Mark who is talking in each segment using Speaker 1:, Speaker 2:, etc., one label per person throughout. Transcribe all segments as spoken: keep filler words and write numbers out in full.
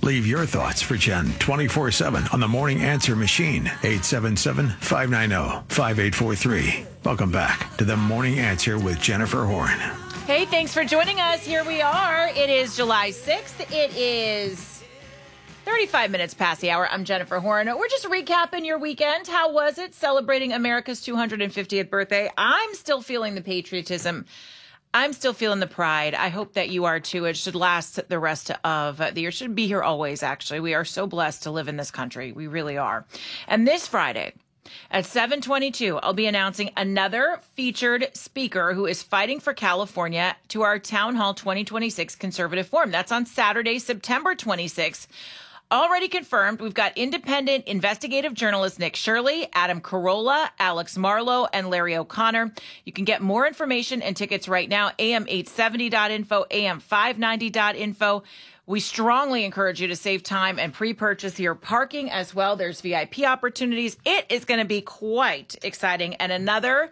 Speaker 1: Leave your thoughts for Jen twenty-four seven on the Morning Answer machine, eight seven seven, five nine zero, five eight four three. Welcome back to the Morning Answer with Jennifer Horn.
Speaker 2: Hey, thanks for joining us. Here we are. It is July sixth. It is thirty-five minutes past the hour. I'm Jennifer Horn. We're just recapping your weekend. How was it celebrating America's two hundred fiftieth birthday? I'm still feeling the patriotism. I'm still feeling the pride. I hope that you are too. It should last the rest of the year. It should be here always, actually. We are so blessed to live in this country. We really are. And this Friday at seven twenty-two, I'll be announcing another featured speaker who is fighting for California to our Town Hall twenty twenty-six Conservative Forum. That's on Saturday, September twenty-sixth. Already confirmed, we've got independent investigative journalist Nick Shirley, Adam Carolla, Alex Marlowe, and Larry O'Connor. You can get more information and tickets right now, A M eight seventy dot info, A M five ninety dot info. We strongly encourage you to save time and pre-purchase your parking as well. There's V I P opportunities. It is going to be quite exciting. And another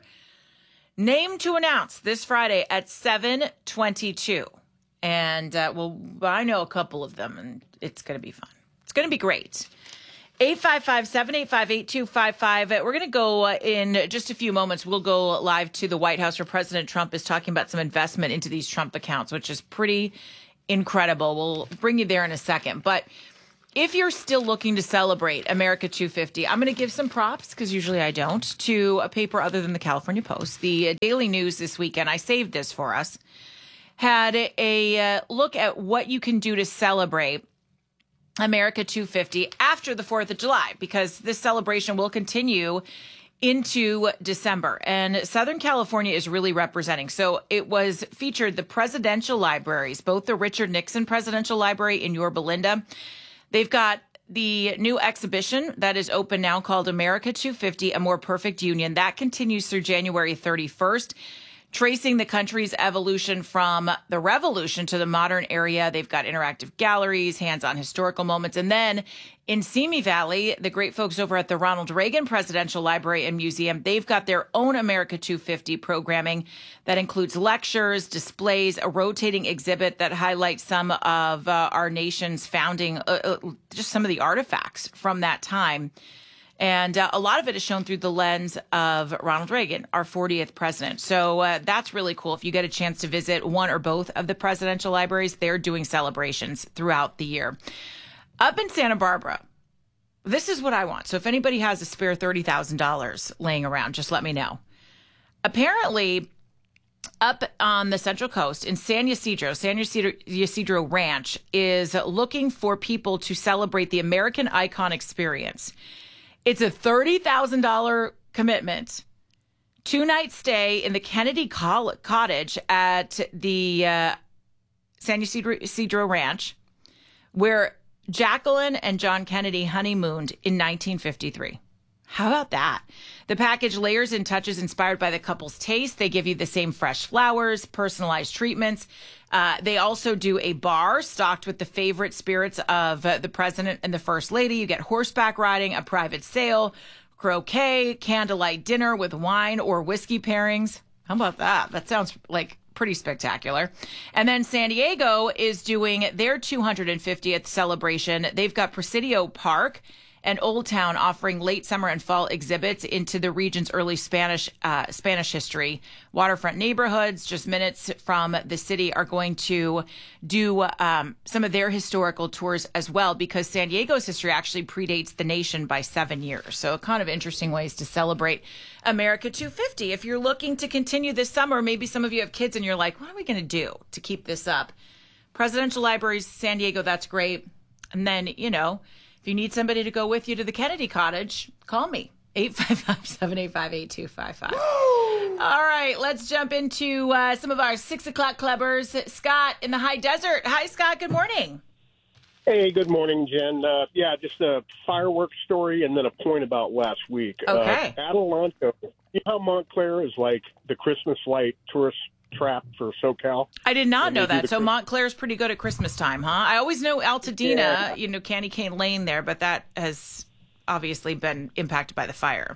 Speaker 2: name to announce this Friday at seven twenty-two. And, uh, well, I know a couple of them, and it's going to be fun. It's going to be great. eight five five, seven eight five, eight two five five. We're going to go uh, in just a few moments. We'll go live to the White House where President Trump is talking about some investment into these Trump accounts, which is pretty incredible. We'll bring you there in a second. But if you're still looking to celebrate America two fifty, I'm going to give some props, because usually I don't, to a paper other than the California Post. The Daily News this weekend, I saved this for us, had a uh, look at what you can do to celebrate America two fifty after the fourth of July, because this celebration will continue into December. And Southern California is really representing. So it was featured the presidential libraries, both the Richard Nixon Presidential Library in Yorba Linda. They've got the new exhibition that is open now called America two fifty, A More Perfect Union. That continues through January thirty-first. Tracing the country's evolution from the revolution to the modern era. They've got interactive galleries, hands-on historical moments. And then in Simi Valley, the great folks over at the Ronald Reagan Presidential Library and Museum, they've got their own America two fifty programming that includes lectures, displays, a rotating exhibit that highlights some of uh, our nation's founding, uh, uh, just some of the artifacts from that time. And uh, a lot of it is shown through the lens of Ronald Reagan, our fortieth president. So uh, that's really cool. If you get a chance to visit one or both of the presidential libraries, they're doing celebrations throughout the year. Up in Santa Barbara, this is what I want. So if anybody has a spare thirty thousand dollars laying around, just let me know. Apparently, up on the Central Coast in San Ysidro, San Ysidro, Ysidro Ranch is looking for people to celebrate the American Icon Experience. It's a thirty thousand dollars commitment, two-night stay in the Kennedy Cottage at the uh, San Ysidro, Ysidro Ranch, where Jacqueline and John Kennedy honeymooned in nineteen fifty-three. How about that? The package layers in touches inspired by the couple's taste. They give you the same fresh flowers, personalized treatments. Uh, they also do a bar stocked with the favorite spirits of uh, the president and the first lady. You get horseback riding, a private sail, croquet, candlelight dinner with wine or whiskey pairings. How about that? That sounds like pretty spectacular. And then San Diego is doing their two hundred fiftieth celebration. They've got Presidio Park and Old Town offering late summer and fall exhibits into the region's early Spanish uh, Spanish history. Waterfront neighborhoods, just minutes from the city, are going to do um, some of their historical tours as well, because San Diego's history actually predates the nation by seven years. So kind of interesting ways to celebrate America two fifty. If you're looking to continue this summer, maybe some of you have kids and you're like, what are we going to do to keep this up? Presidential Libraries, San Diego, that's great. And then, you know, if you need somebody to go with you to the Kennedy Cottage, call me, eight five five, seven eight five, eight two five five. All right, let's jump into uh, some of our six o'clock clubbers. Scott in the high desert. Hi, Scott. Good morning.
Speaker 3: Hey, good morning, Jen. Uh, yeah, just a fireworks story and then a point about last week.
Speaker 2: Okay.
Speaker 3: Uh, Adelanto, you know how Montclair is like the Christmas light tourist trap for SoCal?
Speaker 2: I did not
Speaker 3: and
Speaker 2: know that. So
Speaker 3: Chris-
Speaker 2: Montclair's pretty good at Christmas time, huh? I always know Altadena, yeah. you know, Candy Cane Lane there, but that has obviously been impacted by the fire.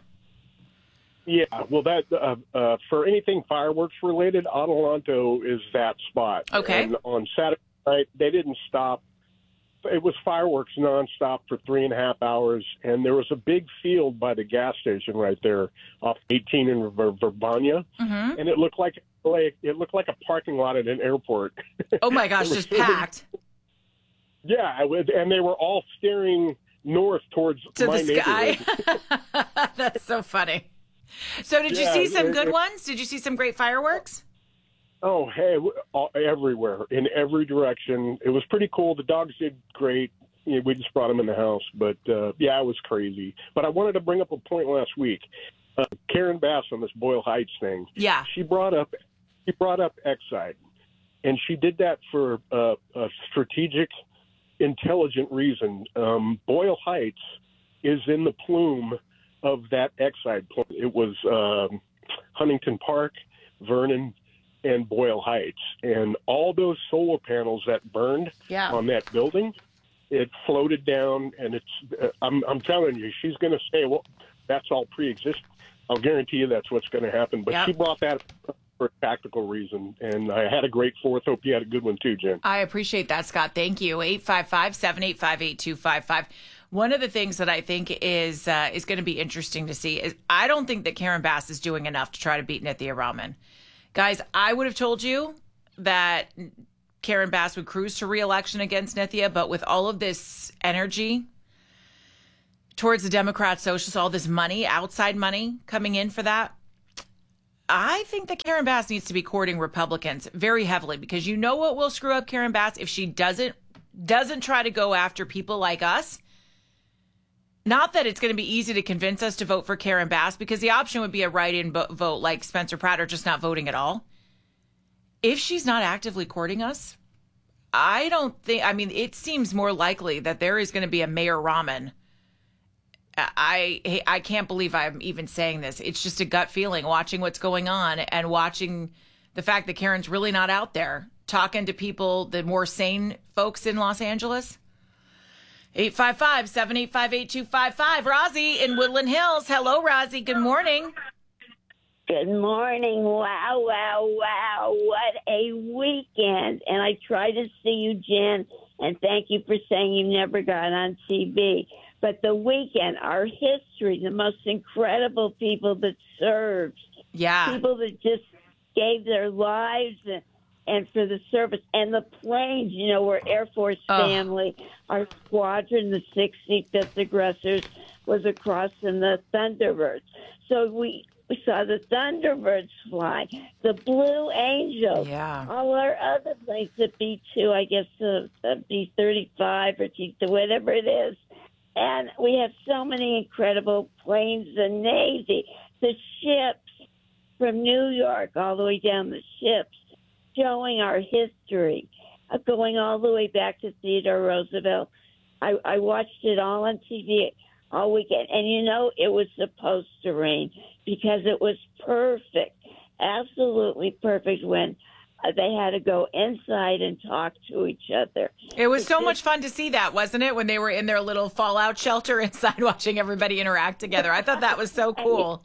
Speaker 3: Yeah, well, that uh, uh, for anything fireworks related, Adelanto is that spot.
Speaker 2: Okay.
Speaker 3: And on Saturday night, they didn't stop it was fireworks nonstop for three and a half hours, and there was a big field by the gas station right there off eighteen in Ver- Verbania,
Speaker 2: Mm-hmm.
Speaker 3: and it looked like like it looked like a parking lot at an airport.
Speaker 2: Oh my gosh,
Speaker 3: It was
Speaker 2: just
Speaker 3: really-
Speaker 2: packed
Speaker 3: Yeah, it was, and they were all staring north towards
Speaker 2: to
Speaker 3: my
Speaker 2: the
Speaker 3: neighborhood.
Speaker 2: sky. That's so funny. So did you
Speaker 3: Yeah,
Speaker 2: see some
Speaker 3: it-
Speaker 2: good
Speaker 3: it-
Speaker 2: ones? Did you see some great fireworks?
Speaker 3: Oh, hey, w- all, everywhere, in every direction. It was pretty cool. The dogs did great. You know, we just brought them in the house, but uh, yeah, it was crazy. But I wanted to bring up a point last week. Uh, Karen Bass on this Boyle Heights thing.
Speaker 2: Yeah.
Speaker 3: She brought up she brought up Exide, and she did that for uh, a strategic, intelligent reason. Um, Boyle Heights is in the plume of that Exide plume. It was um, Huntington Park, Vernon, and Boyle Heights, and all those solar panels that burned
Speaker 2: Yeah.
Speaker 3: on that building, it floated down, and it's. Uh, I'm, I'm telling you, she's going to say, "Well, that's all pre-existing." I'll guarantee you that's what's going to happen. But
Speaker 2: Yep.
Speaker 3: she brought that up for a tactical reason, and I had a great fourth. Hope you had a good one too, Jen.
Speaker 2: I appreciate that, Scott. Thank you. eight five five, seven eight five, eight two five five. One of the things that I think is uh, is going to be interesting to see is I don't think that Karen Bass is doing enough to try to beat Nithya Rahman. Guys, I would have told you that Karen Bass would cruise to re-election against Nithya, but with all of this energy towards the Democrat socialists, all this money, outside money coming in for that, I think that Karen Bass needs to be courting Republicans very heavily, because you know what will screw up Karen Bass if she doesn't doesn't try to go after people like us. Not that it's going to be easy to convince us to vote for Karen Bass, because the option would be a write-in vote like Spencer Pratt, or just not voting at all. If she's not actively courting us, I don't think, I mean, it seems more likely that there is going to be a Mayor Rahman. I I can't believe I'm even saying this. It's just a gut feeling watching what's going on and watching the fact that Karen's really not out there talking to people, the more sane folks in Los Angeles. eight five five, seven eight five, eight two five five. Rozzy in Woodland Hills. Hello, Rozzy. Good morning.
Speaker 4: Good morning. Wow, wow, wow. What a weekend. And I tried to see you, Jen, and thank you for saying you never got on T V. But the weekend, our history, the most incredible people that served,
Speaker 2: Yeah.
Speaker 4: people that just gave their lives and, and for the service, and the planes, you know, we're Air Force
Speaker 2: Oh.
Speaker 4: family. Our squadron, the sixty-fifth Aggressors, was across in the Thunderbirds. So we, we saw the Thunderbirds fly, the Blue Angels,
Speaker 2: Yeah.
Speaker 4: all our other planes, the B two, I guess the, the B thirty-five or T, whatever it is. And we have so many incredible planes, the Navy, the ships from New York all the way down the ships, showing our history, uh, going all the way back to Theodore Roosevelt. I, I watched it all on T V all weekend. And, you know, it was supposed to rain because it was perfect, absolutely perfect when uh, they had to go inside and talk to each other.
Speaker 2: It was
Speaker 4: It's
Speaker 2: so
Speaker 4: just-
Speaker 2: much fun to see that, wasn't it? When they were in their little fallout shelter inside watching everybody interact together. I thought that was so cool.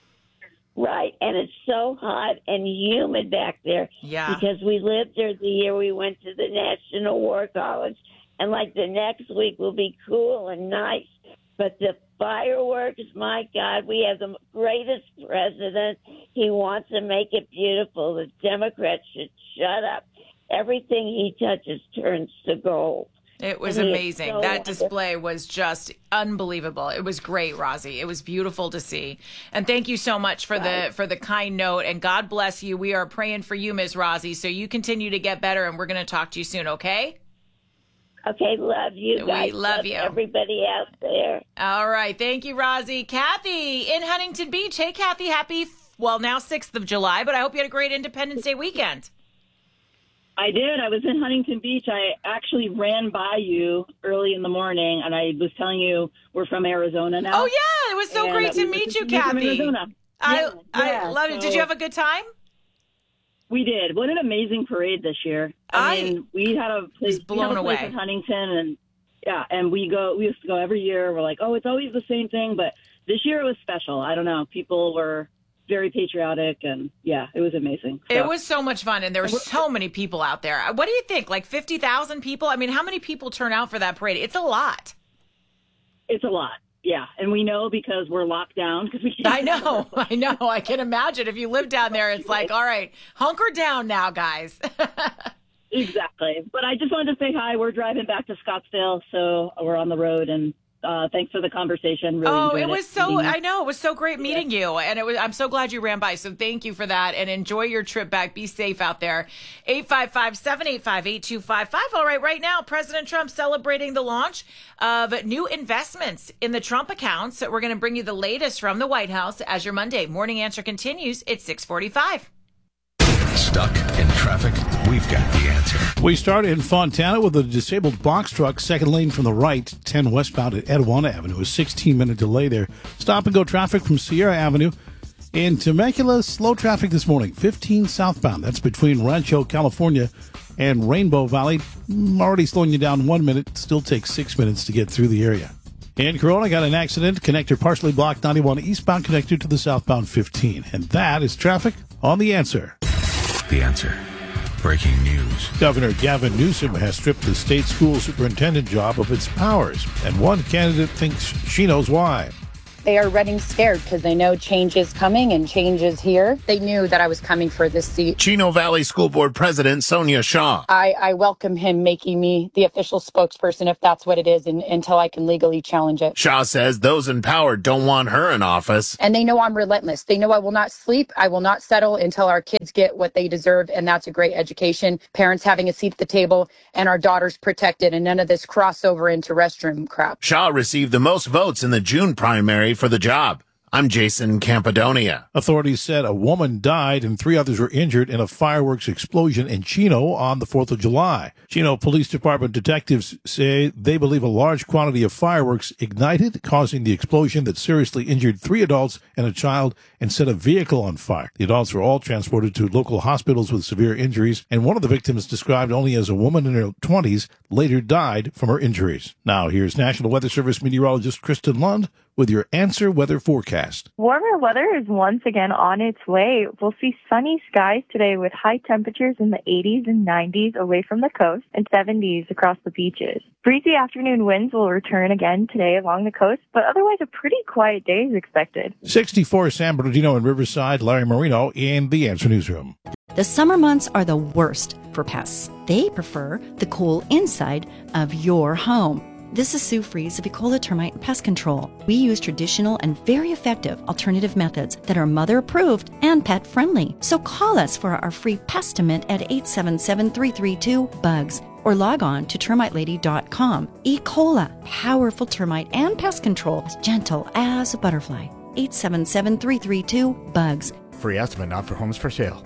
Speaker 4: Right, and it's so hot and humid back there.
Speaker 2: Yeah.
Speaker 4: Because we lived there the year we went to the National War College, and like the next week will be cool and nice. But the fireworks, my God, we have the greatest president. He wants to make it beautiful. The Democrats should shut up. Everything he touches turns to gold.
Speaker 2: It was
Speaker 4: And he is
Speaker 2: amazing.
Speaker 4: so
Speaker 2: That
Speaker 4: wonderful.
Speaker 2: display was just unbelievable. It was great, Rozzy. It was beautiful to see. And thank you so much for the for the kind note. And God bless you. We are praying for you, Miz Rozzy. So you continue to get better, and we're going to talk to you soon, okay?
Speaker 4: Okay, love you
Speaker 2: We
Speaker 4: guys.
Speaker 2: love you.
Speaker 4: Everybody out there.
Speaker 2: All right. Thank you, Rozzy. Kathy in Huntington Beach. Hey, Kathy. Happy, well, now sixth of July, but I hope you had a great Independence Day weekend.
Speaker 5: I did. I was in Huntington Beach. I actually ran by you early in the morning, and I was telling you we're from Arizona now.
Speaker 2: Oh, yeah. It was so
Speaker 5: And
Speaker 2: great to
Speaker 5: we were
Speaker 2: meet you,
Speaker 5: from
Speaker 2: Kathy.
Speaker 5: Arizona.
Speaker 2: I,
Speaker 5: Yeah,
Speaker 2: I
Speaker 5: yeah,
Speaker 2: love it. Did
Speaker 5: so-
Speaker 2: you have a good time?
Speaker 5: We did. What an amazing parade this year.
Speaker 2: I
Speaker 5: I mean, we had a place,
Speaker 2: was blown
Speaker 5: we had a place
Speaker 2: away.
Speaker 5: in Huntington, and yeah, and we go. We used to go every year. We're like, oh, it's always the same thing, but this year it was special. I don't know. People were very patriotic, and yeah, it was amazing. So.
Speaker 2: It was so much fun, and there were so many people out there. What do you think? Like fifty thousand people? I mean, how many people turn out for that parade? It's a lot.
Speaker 5: It's a lot, yeah. And we know because we're locked down. Because we can't
Speaker 2: I know, I know. I can imagine if you live down there, it's like, all right, hunker down now, guys.
Speaker 5: Exactly. But I just wanted to say hi. We're driving back to Scottsdale, so we're on the road, and Uh, thanks for the conversation. Really
Speaker 2: oh,
Speaker 5: enjoyed
Speaker 2: it was
Speaker 5: it.
Speaker 2: so,
Speaker 5: Meeting
Speaker 2: I know, it was so great meeting yeah. you. And it was, I'm so glad you ran by. So thank you for that, and enjoy your trip back. Be safe out there. eight five five, seven eight five, eight two five five. All right, right now, President Trump celebrating the launch of new investments in the Trump accounts. We're going to bring you the latest from the White House as your Monday Morning Answer continues. It's six forty-five.
Speaker 1: Stuck in traffic? We've got the answer.
Speaker 6: We start in Fontana with a disabled box truck, second lane from the right, ten westbound at Edwana Avenue. A sixteen-minute delay there. Stop-and-go traffic from Sierra Avenue. In Temecula, slow traffic this morning, fifteen southbound. That's between Rancho, California and Rainbow Valley. Already slowing you down one minute. Still takes six minutes to get through the area. In Corona, got an accident. Connector partially blocked, ninety-one eastbound connector to the southbound fifteen. And that is traffic on The Answer.
Speaker 1: The Answer. Breaking news.
Speaker 6: Governor Gavin Newsom has stripped the state school superintendent job of its powers, and one candidate thinks she knows why.
Speaker 7: They are running scared because they know change is coming and change is here. They knew that I was coming for this seat.
Speaker 8: Chino Valley School Board President Sonia Shaw.
Speaker 7: I, I welcome him making me the official spokesperson, if that's what it is, and, until I can legally challenge it.
Speaker 8: Shaw says those in power don't want her in office.
Speaker 7: And they know I'm relentless. They know I will not sleep. I will not settle until our kids get what they deserve, and that's a great education, parents having a seat at the table, and our daughters protected, and none of this crossover into restroom crap.
Speaker 8: Shaw received the most votes in the June primary for the job. I'm Jason Campadonia.
Speaker 6: Authorities said a woman died and three others were injured in a fireworks explosion in Chino on the fourth of July. Chino Police Department detectives say they believe a large quantity of fireworks ignited, causing the explosion that seriously injured three adults and a child and set a vehicle on fire. The adults were all transported to local hospitals with severe injuries, and one of the victims, described only as a woman in her twenties, later died from her injuries. Now here's National Weather Service meteorologist Kristen Lund with your Answer Weather forecast.
Speaker 9: Warmer weather is once again on its way. We'll see sunny skies today with high temperatures in the eighties and nineties away from the coast and seventies across the beaches. Breezy afternoon winds will return again today along the coast, but otherwise a pretty quiet day is expected.
Speaker 6: sixty-four San Bernardino and Riverside, Larry Marino in the Answer Newsroom.
Speaker 10: The summer months are the worst for pests. They prefer the cool inside of your home. This is Sue Fries of Ecola Termite and Pest Control. We use traditional and very effective alternative methods that are mother-approved and pet-friendly. So call us for our free Pestimate at eight seven seven, three three two, B U G S or log on to termite lady dot com. Ecola, powerful termite and pest control, as gentle as a butterfly. eight seven seven, three three two, B U G S.
Speaker 11: Free estimate not for homes for sale.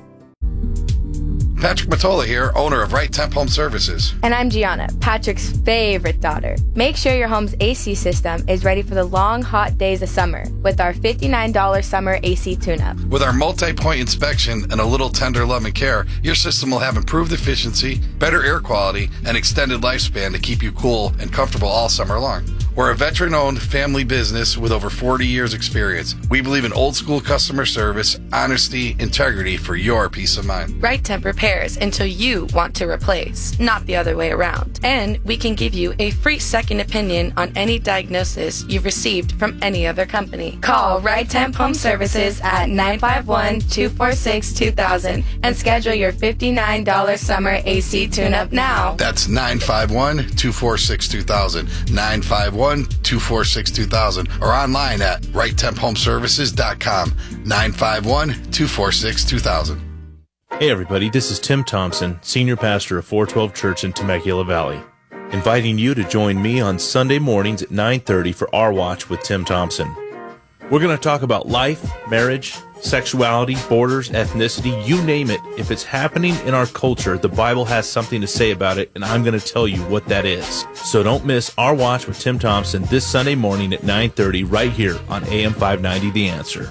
Speaker 12: Patrick Matola here, owner of Right Temp Home Services.
Speaker 13: And I'm Gianna, Patrick's favorite daughter. Make sure your home's A C system is ready for the long, hot days of summer with our fifty-nine dollars summer A C tune-up.
Speaker 12: With our multi-point inspection and a little tender love and care, your system will have improved efficiency, better air quality, and extended lifespan to keep you cool and comfortable all summer long. We're a veteran-owned family business with over forty years experience. We believe in old-school customer service, honesty, integrity for your peace of mind.
Speaker 13: Right Temp repairs until you want to replace, not the other way around. And we can give you a free second opinion on any diagnosis you've received from any other company. Call Right Temp Home Services at nine five one, two four six, two thousand and schedule your fifty-nine dollars summer A C tune-up now.
Speaker 12: That's nine five one, two four six, two thousand, nine five one, two four six, two thousand, or online at right temp home services dot com, nine five one, two four six, two thousand.
Speaker 14: Hey everybody, this is Tim Thompson, Senior Pastor of four twelve Church in Temecula Valley, inviting you to join me on Sunday mornings at nine thirty for Our Watch with Tim Thompson. We're going to talk about life, marriage, sexuality, borders, ethnicity, you name it. If it's happening in our culture, the Bible has something to say about it, and I'm going to tell you what that is. So don't miss Our Watch with Tim Thompson this Sunday morning at nine thirty right here on A M five ninety The Answer.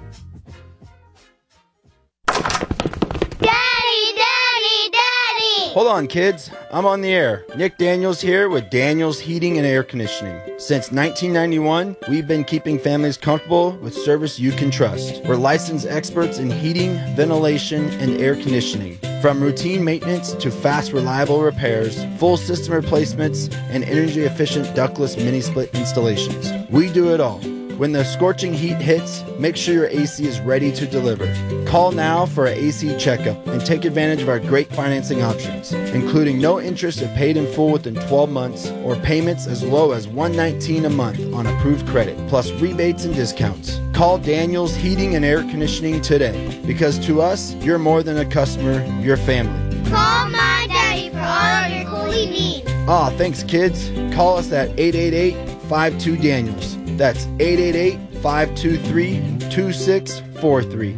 Speaker 15: Daddy, Daddy, Daddy! Hold on, kids. I'm on the air. Nick Daniels here with Daniels Heating and Air Conditioning. Since nineteen ninety-one, we've been keeping families comfortable with service you can trust. We're licensed experts in heating, ventilation, and air conditioning. From routine maintenance to fast, reliable repairs, full system replacements, and energy-efficient ductless mini-split installations. We do it all. When the scorching heat hits, make sure your A C is ready to deliver. Call now for an A C checkup and take advantage of our great financing options, including no interest if paid in full within twelve months or payments as low as one hundred nineteen dollars a month on approved credit, plus rebates and discounts. Call Daniels Heating and Air Conditioning today, because to us, you're more than a customer, you're family.
Speaker 16: Call my daddy for all of your cooling needs.
Speaker 15: Ah, thanks, kids. Call us at eight eight eight, five two, Daniels. That's eight eight eight, five two three, two six four three.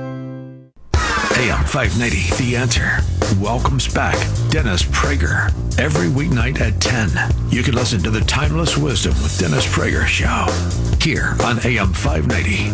Speaker 1: A M five ninety, The Answer. Welcomes back Dennis Prager. Every weeknight at ten, you can listen to the Timeless Wisdom with Dennis Prager show here on A M five ninety.